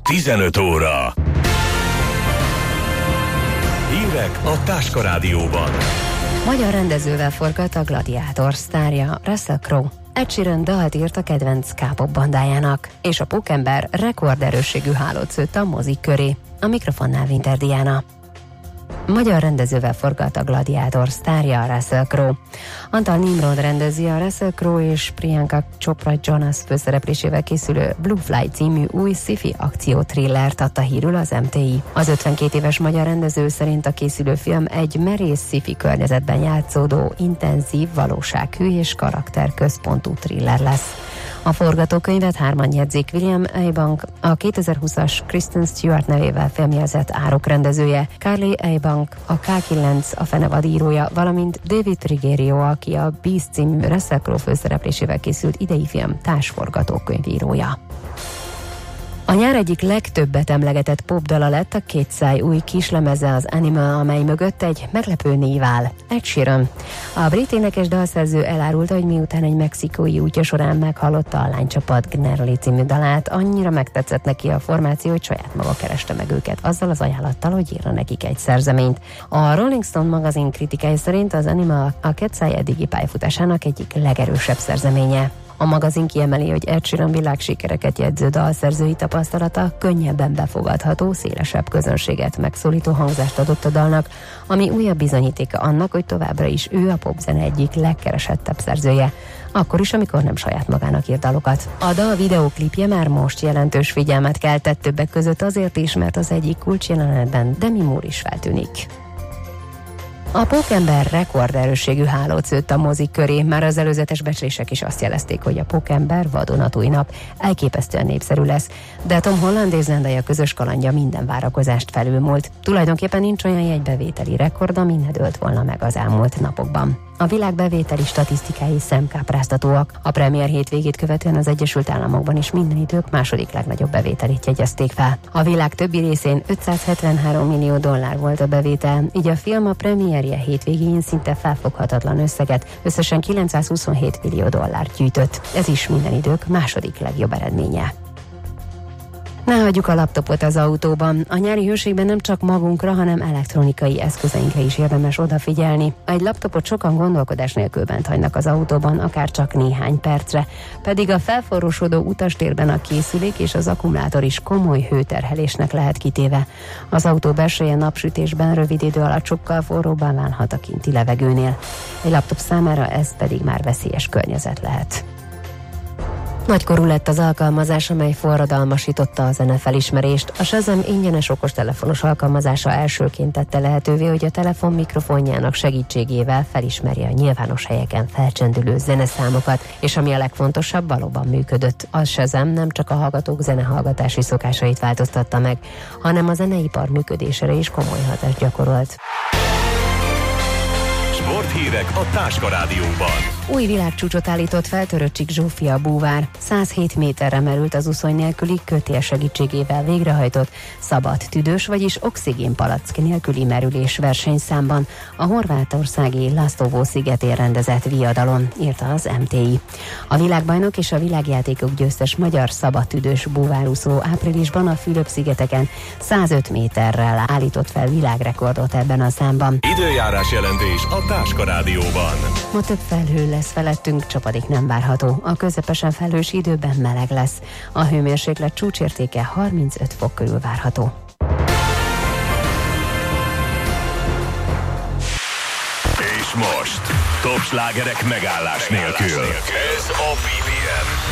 15 óra. Hírek a Táska Rádióban. Magyar rendezővel forgat a Gladiátor sztárja, Russell Crowe. Ed Sheeran dalt írt a kedvenc K-pop bandájának, és a Pókember rekorderősségű hálót szőtt a mozik köré. A mikrofonnál Winter Diana. Magyar rendezővel forgat a Gladiátor sztárja, Russell Crowe. Antal Nimrod rendezi a Russell Crowe és Priyanka Chopra Jonas főszereplésével készülő Blue Fly című új sci-fi akció-thrillert, adta hírül az MTI. Az 52 éves magyar rendező szerint a készülő film egy merész sci-fi környezetben játszódó, intenzív, valósághű és karakterközpontú thriller lesz. A forgatókönyvet hárman jegyzik: William Eubank, a 2020-as Kristen Stewart nevével filmjelzett Árok rendezője, Carly Eubank, a K9 a fenevad írója, valamint David Triggerio, aki a Beast című Russell Crowe főszereplésével készült idei film társforgatókönyvírója. A nyár egyik legtöbbet emlegetett popdala lett a Kétszáj új kislemeze, az Animal, amely mögött egy meglepő név áll: Ed Sheeran. A brit énekes dalszerző elárulta, hogy miután egy mexikói útja során meghallotta a lánycsapat Gnerli című dalát, annyira megtetszett neki a formáció, hogy saját maga kereste meg őket azzal az ajánlattal, hogy írna nekik egy szerzeményt. A Rolling Stone magazin kritikai szerint az Animal a Kétszáj eddigi pályafutásának egyik legerősebb szerzeménye. A magazin kiemeli, hogy Ed Sheeran világsikereket jegyző dalszerzői tapasztalata könnyebben befogadható, szélesebb közönséget megszólító hangzást adott a dalnak, ami újabb bizonyítéka annak, hogy továbbra is ő a popzene egyik legkeresettebb szerzője, akkor is, amikor nem saját magának ír dalokat. A dal videóklipje már most jelentős figyelmet keltett, többek között azért is, mert az egyik kulcsjelenetben Demi Moore is feltűnik. A Pókember rekorderősségű hálót szőtt a mozik köré, már az előzetes becslések is azt jelezték, hogy a Pókember vadonatúj nap elképesztően népszerű lesz, de Tom Holland és Zendaya közös kalandja minden várakozást felülmúlt. Tulajdonképpen nincs olyan jegybevételi rekord, ami ne dőlt volna meg az elmúlt napokban. A világ bevételi statisztikái szemkápráztatóak. A premier hétvégét követően az Egyesült Államokban is minden idők második legnagyobb bevételét jegyezték fel. A világ többi részén $573 millió volt a bevétel, így a film a premierje hétvégén szinte felfoghatatlan összeget, összesen $927 millió gyűjtött. Ez is minden idők második legjobb eredménye. Ne hagyjuk a laptopot az autóban. A nyári hőségben nem csak magunkra, hanem elektronikai eszközeinkre is érdemes odafigyelni. Egy laptopot sokan gondolkodás nélkül bent hagynak az autóban, akár csak néhány percre. Pedig a felforrósodó utastérben a készülék és az akkumulátor is komoly hőterhelésnek lehet kitéve. Az autó belseje napsütésben rövid idő alatt sokkal forróbbá válhat a kinti levegőnél. Egy laptop számára ez pedig már veszélyes környezet lehet. Nagykorú lett az alkalmazás, amely forradalmasította a zenefelismerést. A Shazam ingyenes okostelefonos alkalmazása elsőként tette lehetővé, hogy a telefon mikrofonjának segítségével felismerje a nyilvános helyeken felcsendülő zeneszámokat, és ami a legfontosabb, valóban működött. A Shazam nem csak a hallgatók zenehallgatási szokásait változtatta meg, hanem a zeneipar működésére is komoly hatást gyakorolt. Sporthírek a Táska Rádióban. Új világcsúcsot állított fel Töröcsik Zsófia búvár. 107 méterre merült az uszony nélküli kötél segítségével végrehajtott szabad tüdős, vagyis oxigénpalack nélküli merülés versenyszámban a horvátországi Lastovo szigetén rendezett viadalon, írta az MTI. A világbajnok és a világjátékok győztes magyar szabad tüdős búvárúszó áprilisban a Fülöp-szigeteken 105 méterrel állított fel világrekordot ebben a számban. Időjárás jelentés a Táska Rádióban. Ma több felhő lesz felettünk, csapadék nem várható. A közepesen felhős időben meleg lesz. A hőmérséklet csúcsértéke 35 fok körül várható. És most top slágerek megállás nélkül. Ez a BPM.